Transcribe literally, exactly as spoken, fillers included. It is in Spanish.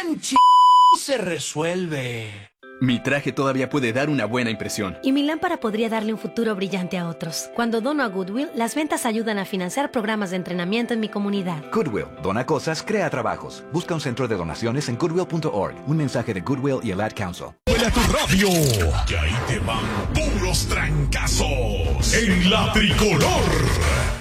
tan ch... se resuelve. Mi traje todavía puede dar una buena impresión. Y mi lámpara podría darle un futuro brillante a otros. Cuando dono a Goodwill, las ventas ayudan a financiar programas de entrenamiento en mi comunidad. Goodwill, dona cosas, crea trabajos. Busca un centro de donaciones en goodwill punto org. Un mensaje de Goodwill y el Ad Council. ¡Huele a tu radio! Que ahí te van puros trancazos en la tricolor.